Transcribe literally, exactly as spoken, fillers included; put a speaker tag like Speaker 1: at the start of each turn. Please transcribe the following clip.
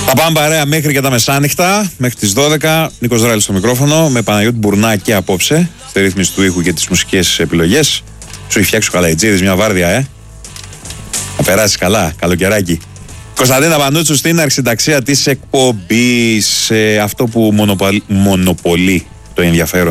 Speaker 1: Θα πάμε παρέα μέχρι και τα μεσάνυχτα, μέχρι τις δώδεκα. Νίκος Δράλης στο μικρόφωνο, με Παναγιώτη Μπουρνά και απόψε, στη ρύθμιση του ήχου και τις μουσικές επιλογές. Σου έχει φτιάξει ο Καλαϊτζίδης μια βάρδια, ε. Θα περάσει καλά, καλοκαιράκι. Κωνσταντίνα Πανούτσου στην αρχισυνταξία της εκπομπής. Ε, αυτό που μονοπολ... μονοπολεί το ενδιαφέρον